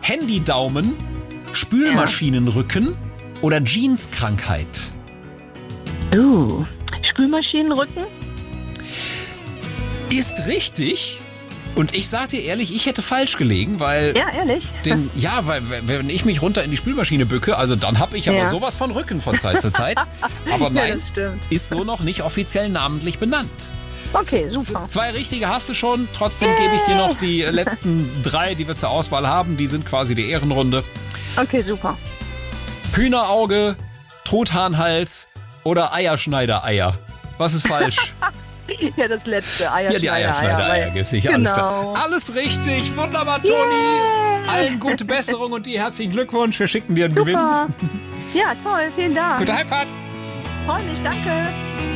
Handydaumen, Spülmaschinenrücken oder Jeanskrankheit? Spülmaschinenrücken? Ist richtig. Und ich sag dir ehrlich, ich hätte falsch gelegen, weil... Ja, ehrlich? Weil wenn ich mich runter in die Spülmaschine bücke, also dann habe ich aber sowas von Rücken von Zeit zu Zeit. Aber nein, ist so noch nicht offiziell namentlich benannt. Okay, super. 2 richtige hast du schon. Trotzdem gebe ich dir noch die letzten 3, die wir zur Auswahl haben. Die sind quasi die Ehrenrunde. Okay, super. Hühnerauge, Truthahnhals oder Eierschneider-Eier. Was ist falsch? Ja, das letzte. Eierschneider-Eier. Ja, die Eierschneider-Eier, sicher. Alles klar. Alles richtig. Wunderbar, Toni. Allen gute Besserung und dir herzlichen Glückwunsch. Wir schicken dir einen Gewinn. Ja, toll. Vielen Dank. Gute Heimfahrt. Freue mich. Danke.